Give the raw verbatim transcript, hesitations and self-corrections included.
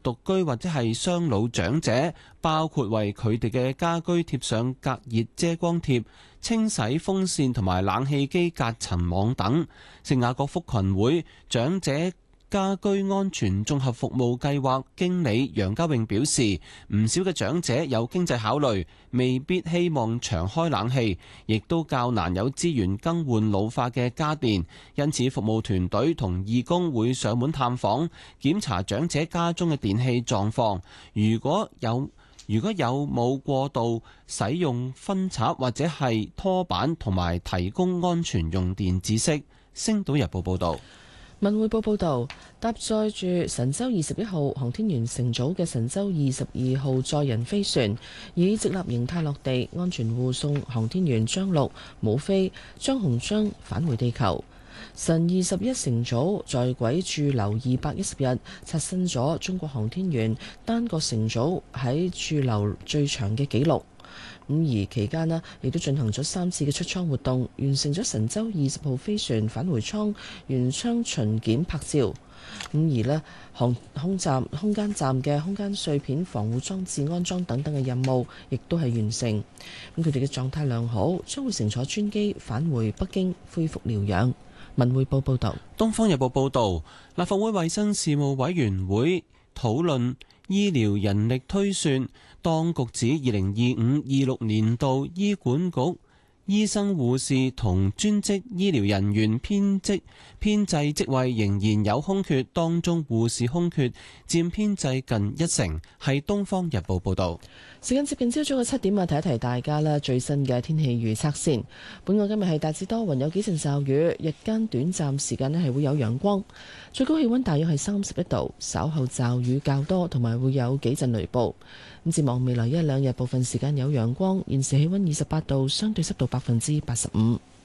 獨居或者係雙老長者，包括為佢哋嘅家居貼上隔熱遮光貼、清洗風扇同埋冷氣機隔塵網等。聖雅各福群會長者家居安全綜合服務計劃經理楊家穎表示，唔少嘅長者有經濟考慮，未必希望長開冷氣，亦都較難有資源更換老化嘅家電，因此服務團隊同義工會上門探訪，檢查長者家中嘅電器狀況，如果有如果有冇過度使用分插或者係拖板，同埋提供安全用電知識。星島日報報道。 文匯報報道，搭載住神舟二十一號航天員乘組嘅神舟二十二號載人飛船，以直立形態落地，安全護送航天員張陸、武飛、張鴻章返回地球。神二十一乘組在軌駐留二百一十日，刷新咗中國航天員單個乘組喺駐留最長嘅紀錄。咁而期間呢，亦都進行咗三次嘅出艙活動，完成咗神舟二十號飛船返回艙原艙巡檢拍照。咁而呢，航空站、空間站嘅空間碎片防護裝置安裝等等嘅任務，亦都係完成。咁佢哋嘅狀態良好，將會乘坐專機返回北京恢復療養。文匯報報道。 東方日報報道，立法會衛生事務委員會討論醫療人力推算，當局指二零二五、二六年度醫管局醫生、護士同專職醫療人員編職編制職位仍然有空缺，當中護士空缺佔編制近一成。係東方日報報道。 時間接近朝早嘅七點啊，提一提大家啦，最新嘅天氣預測先。本港今日係大致多雲，有幾陣驟雨，日間短暫時間咧係會有陽光，最高氣溫大約係三十一度。稍後驟雨較多，同埋會有幾陣雷暴。咁展望未來一兩日，部分時間有陽光。現時氣溫二十八度，相對濕度百分之八十五。